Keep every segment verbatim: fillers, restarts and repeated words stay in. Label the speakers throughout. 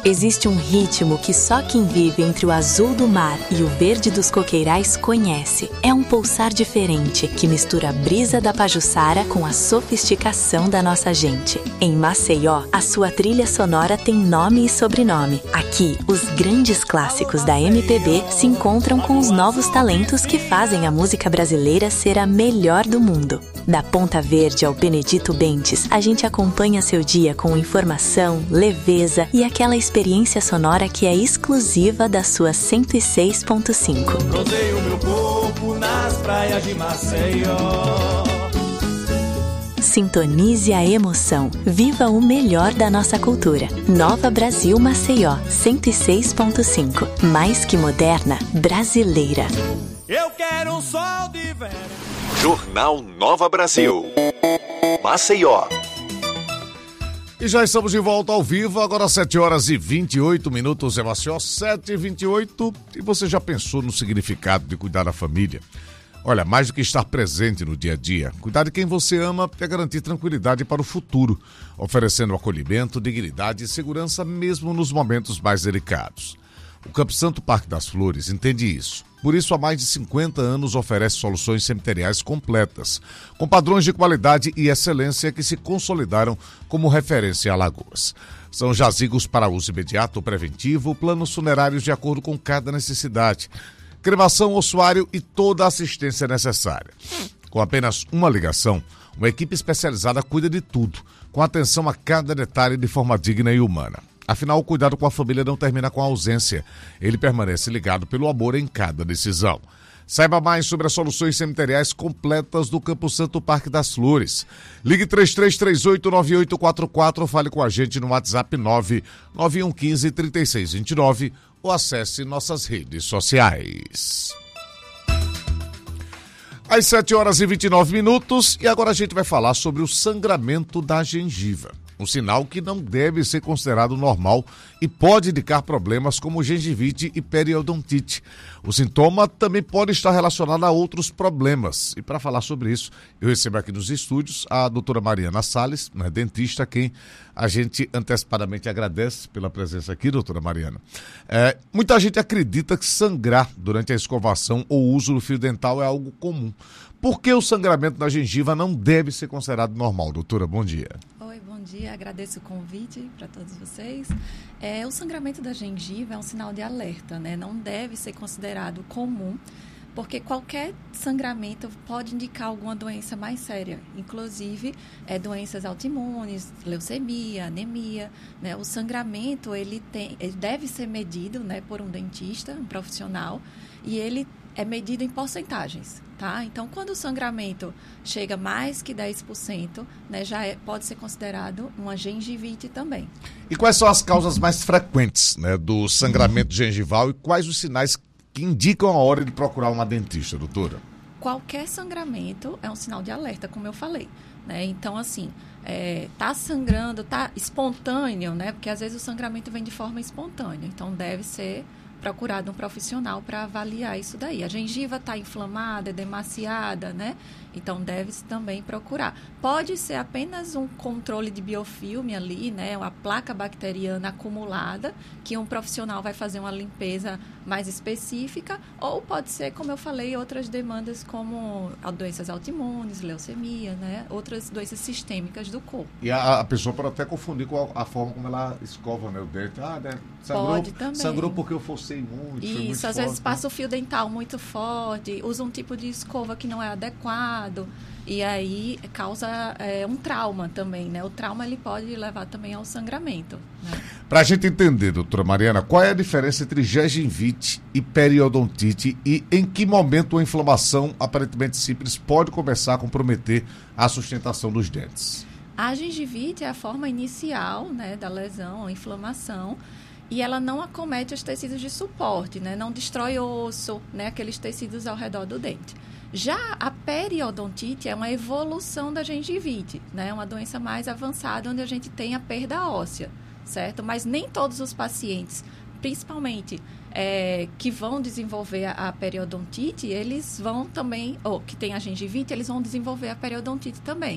Speaker 1: Existe um ritmo que só quem vive entre o azul do mar e o verde dos coqueirais conhece. É um pulsar diferente que mistura a brisa da Pajuçara com a sofisticação da nossa gente. Em Maceió, a sua trilha sonora tem nome e sobrenome. Aqui, os grandes clássicos da M P B se encontram com os novos talentos que fazem a música brasileira ser a melhor do mundo. Da Ponta Verde ao Benedito Bentes, a gente acompanha seu dia com informação, leveza e aquela experiência sonora que é exclusiva da sua cento e seis ponto cinco.
Speaker 2: Rodeio meu corpo nas praias de Maceió.
Speaker 1: Sintonize a emoção. Viva o melhor da nossa cultura. Nova Brasil Maceió, cento e seis ponto cinco. Mais que moderna, brasileira.
Speaker 2: Eu quero um sol de verão.
Speaker 3: Jornal Nova Brasil. Maceió.
Speaker 4: E já estamos de volta ao vivo, agora sete horas e vinte e oito minutos em Maceió, sete e vinte e oito. E você já pensou no significado de cuidar da família? Olha, mais do que estar presente no dia a dia, cuidar de quem você ama é garantir tranquilidade para o futuro, oferecendo acolhimento, dignidade e segurança mesmo nos momentos mais delicados. O Campo Santo Parque das Flores entende isso. Por isso, há mais de cinquenta anos oferece soluções cemiteriais completas, com padrões de qualidade e excelência que se consolidaram como referência em Alagoas. São jazigos para uso imediato ou preventivo, planos funerários de acordo com cada necessidade, cremação, ossuário e toda a assistência necessária. Com apenas uma ligação, uma equipe especializada cuida de tudo, com atenção a cada detalhe de forma digna e humana. Afinal, o cuidado com a família não termina com a ausência. Ele permanece ligado pelo amor em cada decisão. Saiba mais sobre as soluções cemiteriais completas do Campo Santo Parque das Flores. Ligue três três três oito, nove oito quatro quatro, fale com a gente no WhatsApp nove nove um um cinco, três seis dois nove ou acesse nossas redes sociais. Às sete horas e vinte e nove minutos, e agora a gente vai falar sobre o sangramento da gengiva. Um sinal que não deve ser considerado normal e pode indicar problemas como gengivite e periodontite. O sintoma também pode estar relacionado a outros problemas. E para falar sobre isso, eu recebo aqui nos estúdios a doutora Mariana Salles, né, dentista, quem a gente antecipadamente agradece pela presença aqui, doutora Mariana. É, muita gente acredita que sangrar durante a escovação ou uso do fio dental é algo comum. Por que o sangramento da gengiva não deve ser considerado normal, doutora? Bom dia.
Speaker 5: Bom dia, agradeço o convite para todos vocês. É, o sangramento da gengiva é um sinal de alerta, né? Não deve ser considerado comum, porque qualquer sangramento pode indicar alguma doença mais séria, inclusive é, doenças autoimunes, leucemia, anemia, né? O sangramento ele tem, ele deve ser medido, né, por um dentista, um profissional, e ele é medido em porcentagens. Tá? Então, quando o sangramento chega a mais que dez por cento, né, já é, pode ser considerado uma gengivite também.
Speaker 4: E quais são as causas mais frequentes, né, do sangramento gengival e quais os sinais que indicam a hora de procurar uma dentista, doutora?
Speaker 5: Qualquer sangramento é um sinal de alerta, como eu falei. Né? Então, assim, é, tá sangrando, tá espontâneo, né? Porque às vezes o sangramento vem de forma espontânea. Então, deve ser procurado um profissional para avaliar isso daí. A gengiva está inflamada, é demasiada, né? Então, deve-se também procurar. Pode ser apenas um controle de biofilme ali, né? Uma placa bacteriana acumulada, que um profissional vai fazer uma limpeza mais específica, ou pode ser, como eu falei, outras demandas como doenças autoimunes, leucemia, né? Outras doenças sistêmicas do corpo.
Speaker 4: E a, a pessoa pode até confundir com a, a forma como ela escova, né, o dente. Ah, né? Sangrou,
Speaker 5: pode também.
Speaker 4: Sangrou porque eu forcei muito.
Speaker 5: Isso,
Speaker 4: muito
Speaker 5: às
Speaker 4: forte,
Speaker 5: vezes
Speaker 4: né?
Speaker 5: passa o fio dental muito forte, usa um tipo de escova que não é adequado, e aí causa é, um trauma também, né? O trauma ele pode levar também ao sangramento, né?
Speaker 4: Para a gente entender, doutora Mariana, qual é a diferença entre gengivite e periodontite e em que momento a inflamação aparentemente simples pode começar a comprometer a sustentação dos dentes?
Speaker 5: A gengivite é a forma inicial, né, da lesão, a inflamação, e ela não acomete os tecidos de suporte, né? Não destrói osso, né? Aqueles tecidos ao redor do dente. Já a periodontite é uma evolução da gengivite, né? Uma doença mais avançada, onde a gente tem a perda óssea, certo? Mas nem todos os pacientes, principalmente é, que vão desenvolver a, a periodontite, eles vão também, ou que tem a gengivite, eles vão desenvolver a periodontite também.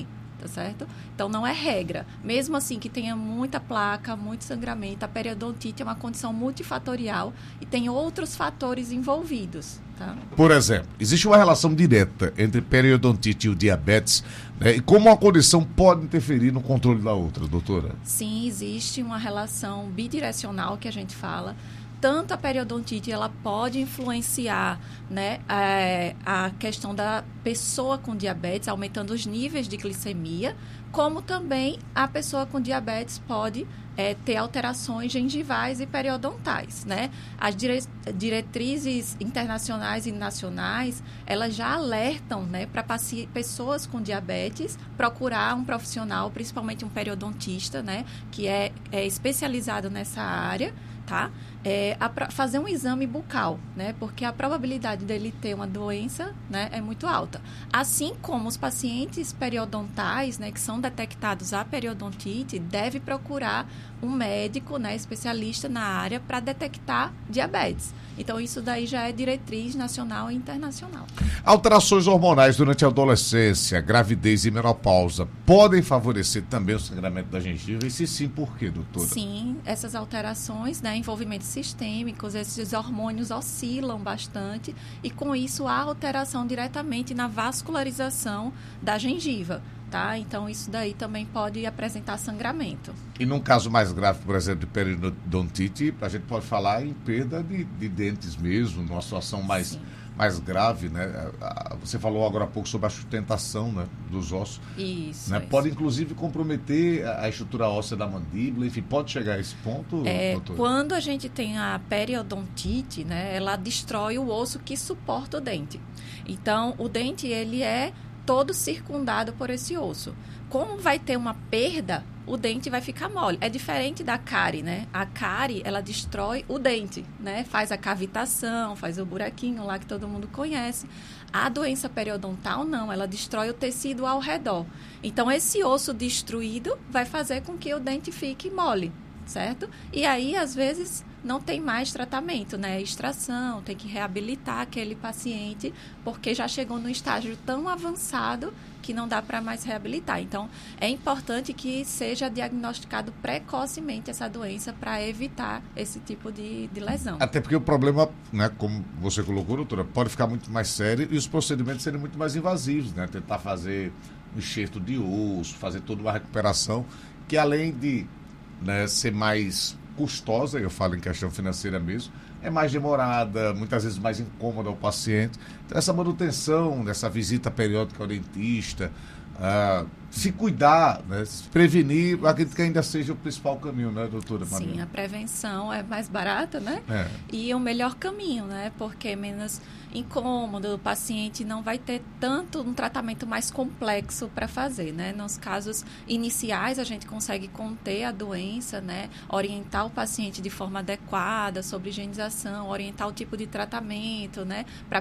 Speaker 5: tá certo? Então, não é regra. Mesmo assim que tenha muita placa, muito sangramento, a periodontite é uma condição multifatorial e tem outros fatores envolvidos, tá?
Speaker 4: Por exemplo, existe uma relação direta entre periodontite e o diabetes, né? E como uma condição pode interferir no controle da outra, doutora?
Speaker 5: Sim, existe uma relação bidirecional que a gente fala. Tanto a periodontite, ela pode influenciar, né, a, a questão da pessoa com diabetes, aumentando os níveis de glicemia, como também a pessoa com diabetes pode é, ter alterações gengivais e periodontais, né? As dire, diretrizes internacionais e nacionais, elas já alertam, né, para pessoas com diabetes procurar um profissional, principalmente um periodontista, né, que é, é especializado nessa área, tá? É, a, fazer um exame bucal, né? Porque a probabilidade dele ter uma doença, né, é muito alta. Assim como os pacientes periodontais, né, que são detectados a periodontite, deve procurar um médico, né, especialista na área para detectar diabetes. Então, isso daí já é diretriz nacional e internacional.
Speaker 4: Alterações hormonais durante a adolescência, gravidez e menopausa podem favorecer também o sangramento da gengiva? E se sim, por quê, doutora?
Speaker 5: Sim, essas alterações, né, envolvimentos sistêmicos, esses hormônios oscilam bastante e, com isso, há alteração diretamente na vascularização da gengiva. Tá? Então, isso daí também pode apresentar sangramento.
Speaker 4: E num caso mais grave, por exemplo, de periodontite, a gente pode falar em perda de, de dentes mesmo, numa situação mais, mais grave, né? Você falou agora há pouco sobre a sustentação, né, dos ossos.
Speaker 5: Isso,
Speaker 4: né?
Speaker 5: isso.
Speaker 4: Pode, inclusive, comprometer a estrutura óssea da mandíbula, enfim, pode chegar a esse ponto,
Speaker 5: é,
Speaker 4: doutor?
Speaker 5: Quando a gente tem a periodontite, né, ela destrói o osso que suporta o dente. Então, o dente, ele é todo circundado por esse osso. Como vai ter uma perda, o dente vai ficar mole. É diferente da cárie, né? A cárie, ela destrói o dente, né? Faz a cavitação, faz o buraquinho lá que todo mundo conhece. A doença periodontal, não. Ela destrói o tecido ao redor. Então, esse osso destruído vai fazer com que o dente fique mole, certo? E aí, às vezes, não tem mais tratamento, né? Extração, tem que reabilitar aquele paciente, porque já chegou num estágio tão avançado que não dá para mais reabilitar. Então, é importante que seja diagnosticado precocemente essa doença para evitar esse tipo de, de lesão.
Speaker 4: Até porque o problema, né, como você colocou, doutora, pode ficar muito mais sério e os procedimentos serem muito mais invasivos, né? Tentar fazer um enxerto de osso, fazer toda uma recuperação, que além de, né, ser mais custosa, eu falo em questão financeira mesmo, é mais demorada, muitas vezes mais incômoda ao paciente. Então, essa manutenção dessa visita periódica ao dentista, uh, se cuidar, né, se prevenir, acredito que ainda seja o principal caminho, né, doutora Maria?
Speaker 5: Sim, a prevenção é mais barata, né?
Speaker 4: É.
Speaker 5: E o melhor caminho, né? Porque é menos incômodo, o paciente não vai ter tanto um tratamento mais complexo para fazer, né? Nos casos iniciais, a gente consegue conter a doença, né? Orientar o paciente de forma adequada sobre higienização, orientar o tipo de tratamento, né? Para